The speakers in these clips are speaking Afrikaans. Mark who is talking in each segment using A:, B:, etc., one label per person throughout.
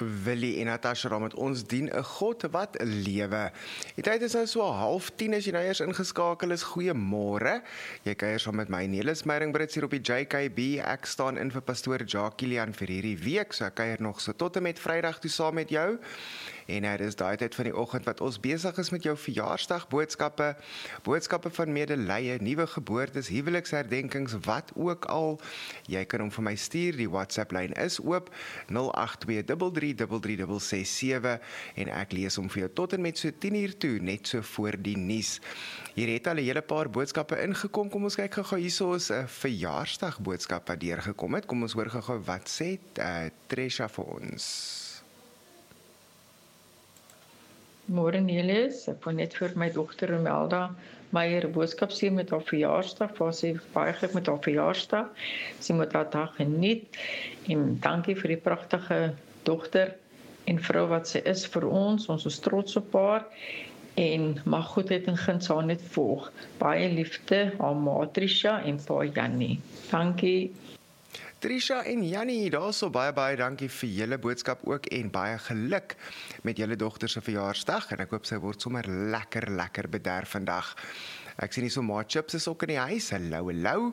A: Willie en Natasha daar met ons dien 'n God wat lewe. Die tyd is nou so 9:30 as jy nou eers ingeskakel is. Goeiemôre. Jy kuier saam met my Nelis Meiringbrits hier op die JKB. Ek staan in vir pastoor Jacques Kilian vir hierdie week, so ek kuier nog so tot en met Vrydag toe saam met jou. En dit is daai tyd van die oggend wat ons besig is met jou verjaarsdag boodskappe, boodskappe van medelee, nuwe geboortes, huweliksherdenkings, wat ook al. Jy kan hom vir my stuur, die WhatsApp lyn is oop, 082333367 en ek lees hom vir jou tot en met so 10:00 toe, net so voor die nuus. Hier het al 'n hele paar boodskappe ingekom, kom ons kyk gou hierso is 'n verjaarsdag boodskap wat deurgekom het. Kom ons hoor gou wat sê Tresha vir ons.
B: Môre Nelis, ek wil net vir my dogter Imelda Meyer boodskap sê met haar verjaarsdag, waar sy baie geluk met haar verjaarsdag. Sy moet haar dag geniet en dankie vir die pragtige dogter en vrou wat sy is vir ons is trots op haar en mag goedheid en guns haar net volg. Baie liefde, haar ma Trisha en pa Jannie. Dankie.
A: Trisha en Jannie, daarso baie dankie vir julle boodskap ook en baie geluk met julle dogter se verjaarsdag en ek hoop sy word sommer lekker bederf vandag. Ek sien hier so maar Chips is ook in die huis. Hallo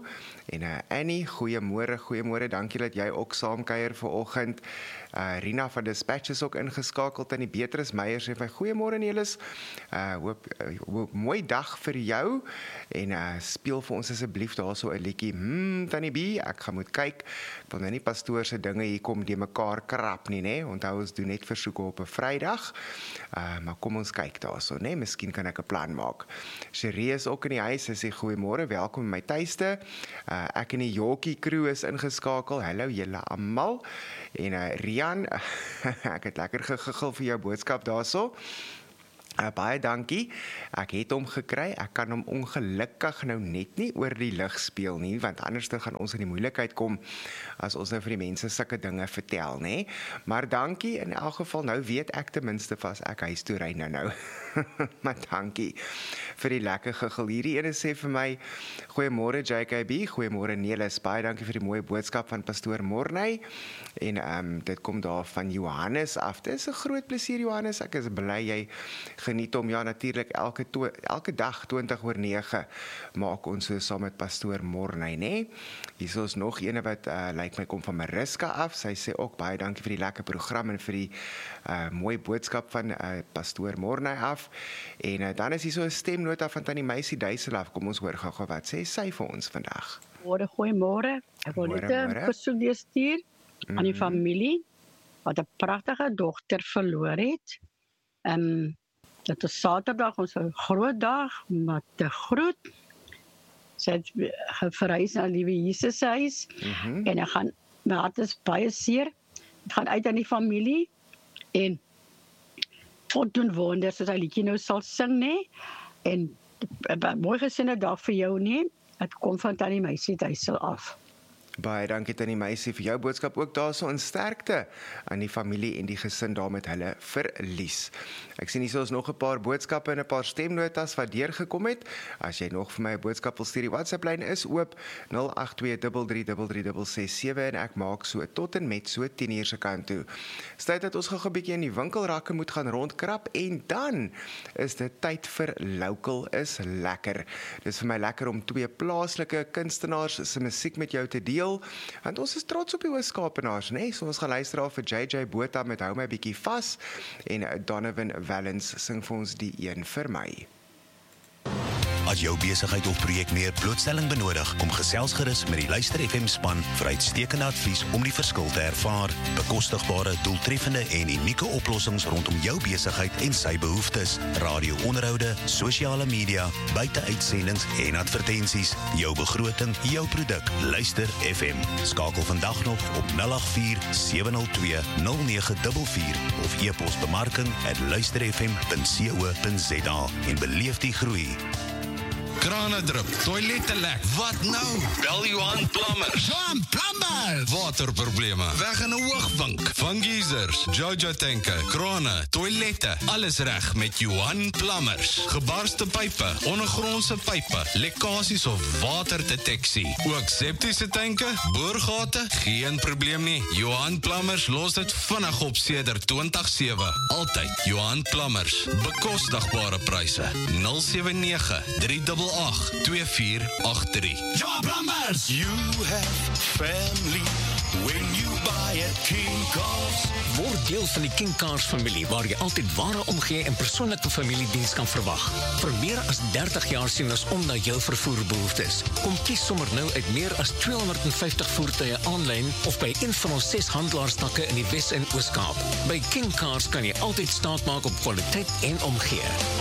A: en Annie, goeiemôre, dankie dat jy ook saamkuier vanoggend. Rina van Dispatch is ook ingeskakeld en die Beatrice Meyer sê vir goeiemôre Nelis. Hoop mooi dag vir jou en speel vir ons asseblief daarso 'n liedjie. Tannie B, ek gaan moet kyk. Ek wil nou nie pastoor se dinge hier kom die mekaar krap nie, né? Onthou ons doen net versoeke op 'n Vrydag. Maar kom ons kyk daarso, né? Miskien kan ek 'n plan maak. Cherie is ook in die huis. Sy sê goeiemôre, welkom in my tuiste. Ek en die Jokie crew is ingeskakel. Hallo julle almal. En Rian, ek het lekker gegiggel vir jou boodskap daarso. Baie dankie. Ek het hom gekry. Ek kan hom ongelukkig nou net nie oor die lig speel nie, want anders dan gaan ons in die moeilikheid kom as ons nou vir die mense sulke dinge vertel, né? Maar dankie in elk geval. Nou weet ek ten minste vas ek huis toe ry nou. Maar dankie vir die lekker gegil. Hierdie ene sê vir my, goeiemôre JKB, goeiemôre Nelis. Baie dankie vir die mooi boodskap van pastoor Morney. En dit kom daar van Johannes af. Dit is 'n groot plesier Johannes. Ek is bly jy geniet hom. Ja, natuurlik elke dag 20:09 maak ons so saam met pastoor Morney, né? Hier is nog ene wat lyk my kom van Mariska af. Sy sê ook baie dankie vir die lekker program en vir die mooi boodskap van pastoor Morney af. En dan is hier so 'n stemnota van tannie Meisie Duiselaf. Kom ons hoor gou wat sê sy vir ons vandag.
C: Goeiemôre. Ek wil net 'n versoek stuur aan die familie wat 'n pragtige dogter verloor het. Dit is Saterdag, ons groot dag, met te groet. Sy het verhuis na Liewe Jesus se huis. En ek gaan, my hart is baie seer. Het gaan uit aan die familie. En God doen wonders, soos hy liedjie nou sal sing, né? En mooi gesinne dag vir jou, né? Het kom van tannie Meisie Duisel af.
A: Baie dankie tannie Meisie vir jou boodskap ook daarso in sterkte aan die familie en die gesin daar met hulle verlies. Ek sien hier is nog 'n paar boodskappe en 'n paar stemnotas wat deurgekom het. As jy nog vir my 'n boodskap wil stuur, die WhatsApp lyn is oop 082333367 en ek maak so tot en met so 10:00 se kant toe. Tyd dat ons gou 'n bietjie in die winkelrakke moet gaan rondkrap en dan is dit tyd vir Local is lekker. Dis vir my lekker om twee plaaslike kunstenaars se musiek met jou te deel. Want ons is trots op die Oos-Kaapenaars, né? So ons gaan luister af vir JJ Botha met Hou my bietjie vas en Donovan Wellens sing vir ons die een vir my.
D: As jou besigheid of projek meer blootstelling benodig, kom gesels gerus met die Luister FM span vir uitstekende advies om die verskil te ervaar. Bekostigbare, doeltreffende en unieke oplossings rondom jou besigheid en sy behoeftes. Radio-onderhoude, sosiale media, buite-uitsendings en advertensies. Jou begroting, jou produk. Luister FM. Skakel vandag nog op 084-702-0944 of e-pos bemarking@luisterfm.co.za en beleef die groei.
E: krane drup, toilette lek. Wat nou? Bel Johan Plumbers.
F: Johan Plumbers!
E: Waterprobleme, weg in 'n hoogvink. Van geysers, Jojo tanke, krane, toilette, alles reg met Johan Plumbers. Gebarste pype, ondergrondse pype, lekkasies of waterdeteksie. Ook septiese tanke, boorgate, geen probleem nie. Johan Plumbers los dit vinnig op sedert 2007. Altyd Johan Plumbers. Bekostigbare pryse. 079-388-2483.
F: Johan Plumbers!
G: You have family when you buy at King Cars.
H: Word deel van die King Cars familie, waar jy altyd ware omgee en persoonlike familiediens kan verwag. Vir meer as 30 jaar sien ons om na jou vervoerbehoeftes. Kom kies sommer nou uit meer as 250 voertuie aanlyn of by een van ons 6 handelaarstakke in die Wes- en Oos-Kaap. By King Cars kan jy altyd staat maak op kwaliteit en omgee.